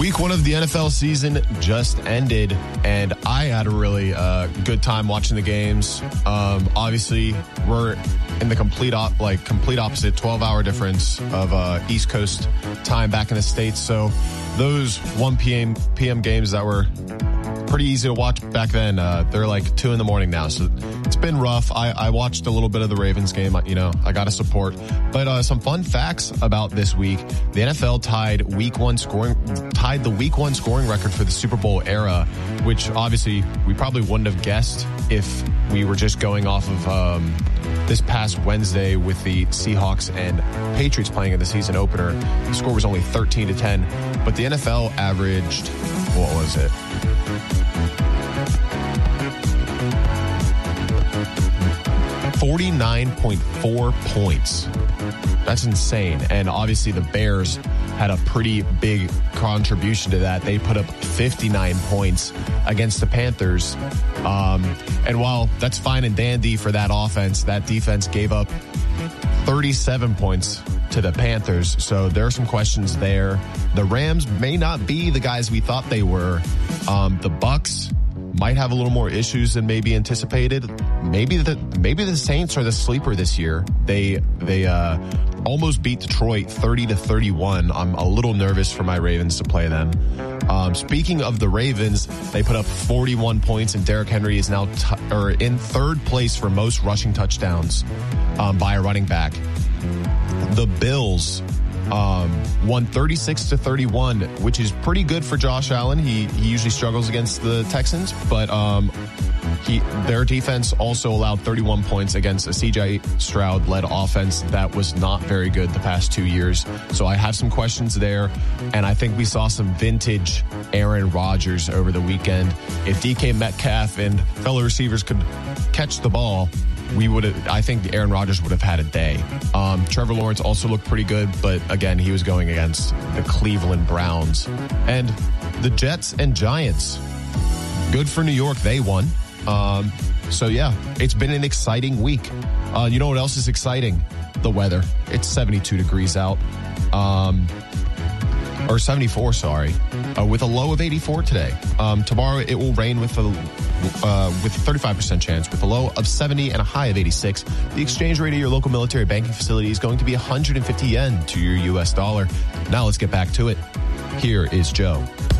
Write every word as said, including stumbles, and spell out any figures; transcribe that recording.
Week one of the N F L season just ended, and I had a really uh, good time watching the games. Um, obviously, we're in the complete op- like complete opposite twelve-hour difference of uh, East Coast time back in the States. So those one p.m. p m games that were pretty easy to watch back then, uh, they're like two in the morning now. So it's been rough. I, I watched a little bit of the Ravens game. You know, I got to support. But uh, some fun facts about this week: the N F L tied week one scoring, tied the week one scoring record for the Super Bowl era, which obviously we probably wouldn't have guessed if we were just going off of um, this past Wednesday with the Seahawks and Patriots playing in the season opener. The score was only thirteen to ten, but the N F L averaged, what was it? forty-nine point four points. That's insane. And obviously the Bears had a pretty big contribution to that. They put up fifty-nine points against the Panthers. Um, and while that's fine and dandy for that offense, that defense gave up thirty-seven points to the Panthers. So there are some questions there. The Rams may not be the guys we thought they were. Um, the Bucs might have a little more issues than maybe anticipated. Maybe the maybe the Saints are the sleeper this year. They they uh, almost beat Detroit thirty to thirty-one. I'm a little nervous for my Ravens to play them. Um, speaking of the Ravens, they put up forty-one points, and Derrick Henry is now t- or in third place for most rushing touchdowns um, by a running back. The Bills Um, won thirty-six to thirty-one, which is pretty good for Josh Allen. He he usually struggles against the Texans, but um, he their defense also allowed thirty-one points against a C J Stroud-led offense that was not very good the past two years. So I have some questions there, and I think we saw some vintage Aaron Rodgers over the weekend. If D K Metcalf and fellow receivers could catch the ball, we would have, I think Aaron Rodgers would have had a day. Um, Trevor Lawrence also looked pretty good, but again, he was going against the Cleveland Browns. And the Jets and Giants, good for New York, they won. Um, so yeah, it's been an exciting week. Uh, you know what else is exciting? The weather. It's seventy-two degrees out. Um, or seventy-four, sorry, uh, with a low of eighty-four today. Um, tomorrow it will rain with a uh, with a thirty-five percent chance, with a low of seventy and a high of eighty-six. The exchange rate of your local military banking facility is going to be one hundred fifty yen to your U S dollar. Now let's get back to it. Here is Joe.